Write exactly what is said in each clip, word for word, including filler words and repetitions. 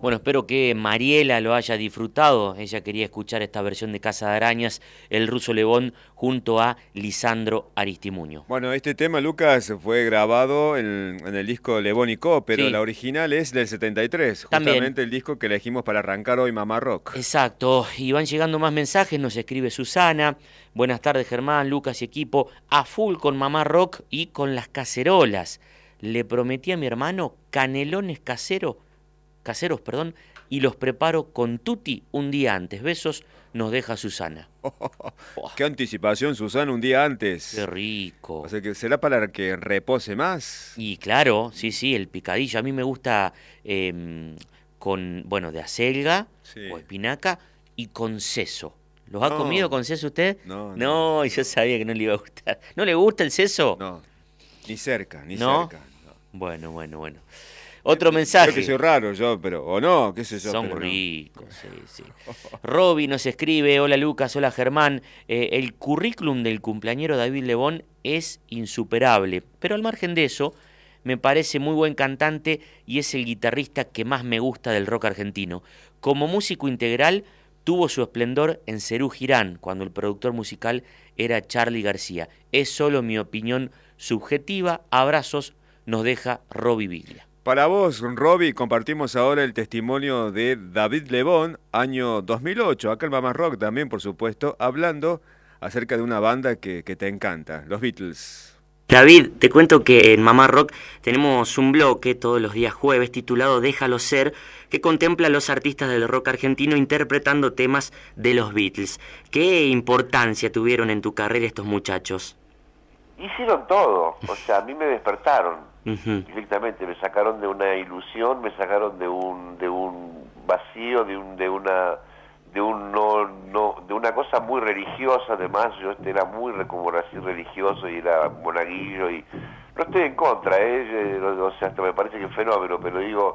Bueno, espero que Mariela lo haya disfrutado. Ella quería escuchar esta versión de Casa de Arañas, El Ruso Lebón, junto a Lisandro Aristimuño. Bueno, este tema, Lucas, fue grabado en, en el disco Lebón y Co, pero Sí, la original es del setenta y tres, también. justamente el disco que elegimos para arrancar hoy Mamá Rock. Exacto, y van llegando más mensajes, nos escribe Susana. Buenas tardes, Germán, Lucas y equipo, a full con Mamá Rock y con las cacerolas. Le prometí a mi hermano canelones caseros, caseros, perdón, y los preparo con tutti un día antes. Besos, nos deja Susana. Oh, ¡Qué anticipación, Susana, un día qué antes! O rico. sea que será para que repose más. Y claro, sí, sí, el picadillo. A mí me gusta em, con, bueno, de acelga o Sí. espinaca y con seso. ¿Los ha comido No, con seso usted? no, no, No, yo no, sabía que no le iba a gustar. ¿No le gusta el seso? no. Ni cerca, ni ¿No? cerca. No. Bueno, bueno, bueno. Eh, Otro Creo que mensaje. soy raro yo, pero, o no, qué sé yo, Son pero no. ricos, sí, sí. Roby nos escribe, hola Lucas, hola Germán. Eh, el currículum del cumpleañero David Lebón es insuperable, pero al margen de eso, me parece muy buen cantante y es el guitarrista que más me gusta del rock argentino. Como músico integral, tuvo su esplendor en Serú Girán, cuando el productor musical era Charly García. Es solo mi opinión subjetiva. Abrazos, nos deja Roby Biglia. Para vos, Robbie, compartimos ahora el testimonio de David Lebón, año dos mil ocho, acá en Mamá Rock también, por supuesto, hablando acerca de una banda que, que te encanta, los Beatles. David, te cuento que en Mamá Rock tenemos un bloque todos los días jueves titulado Déjalo Ser, que contempla a los artistas del rock argentino interpretando temas de los Beatles. ¿Qué importancia tuvieron en tu carrera estos muchachos? Hicieron todo, o sea, a mí me despertaron Ujú. directamente, me sacaron de una ilusión, me sacaron de un de un vacío, de un de una de un no no de una cosa muy religiosa. Además yo este era muy como así religioso y era monaguillo, y no estoy en contra, eh, o sea, hasta me parece que es fenómeno, pero digo,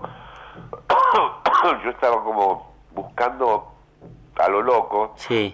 yo estaba como buscando a lo loco. Sí.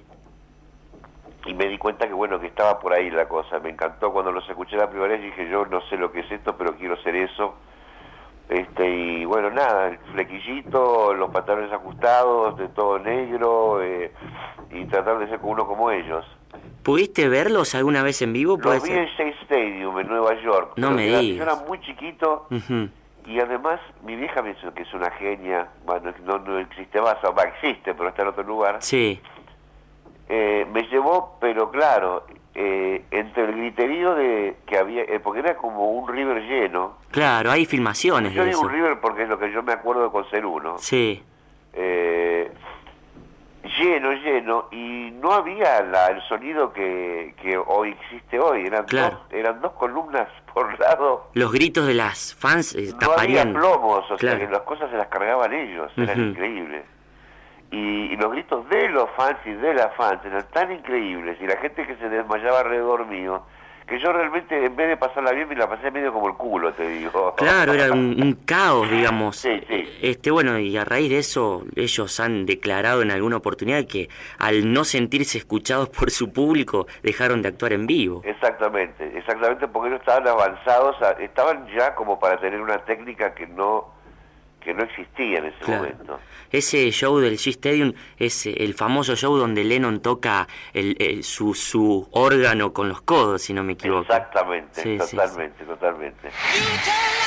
Y me di cuenta que bueno, que estaba por ahí la cosa. Me encantó cuando los escuché la primera vez, dije yo no sé lo que es esto, pero quiero ser eso. Este y bueno, nada, el flequillito, los pantalones ajustados, de todo negro, eh, y tratar de ser como uno como ellos. ¿Pudiste verlos alguna vez en vivo? ¿Puede Los vi ser? en Shea Stadium, en Nueva York. No pero me era, digas. Yo era muy chiquito, Ujú. y además mi vieja me dice que es una genia. Bueno, no, no existe más, o va, existe, pero está en otro lugar. Sí. Eh, me llevó, pero claro, eh, entre el griterío de que había, eh, porque era como un river lleno. Claro, hay filmaciones Yo de digo eso. un river porque es lo que yo me acuerdo con Cerú, ¿no? Sí. Eh, lleno, lleno, y no había la, el sonido que, que hoy existe hoy. Eran, Claro. dos, eran dos columnas por lado. Los gritos de las fans eh, No taparían. había plomos, o Claro. sea que las cosas se las cargaban ellos. Eran Ujú. increíbles. Y, y los gritos de los fans y de las fans eran tan increíbles, y la gente que se desmayaba alrededor mío, que yo realmente, en vez de pasarla bien, me la pasé medio como el culo, te digo. Claro, era un, un caos, digamos. Sí, sí. Este, bueno, y a raíz de eso, ellos han declarado en alguna oportunidad que al no sentirse escuchados por su público, dejaron de actuar en vivo. Exactamente, exactamente, porque ellos estaban avanzados, a- estaban ya como para tener una técnica que no que no existía en ese Claro. momento. Ese show del Shea Stadium es eh, el famoso show donde Lennon toca el, el- su, su órgano con los codos, si no me equivoco. Exactamente, Sí, sí, sí. totalmente, totalmente.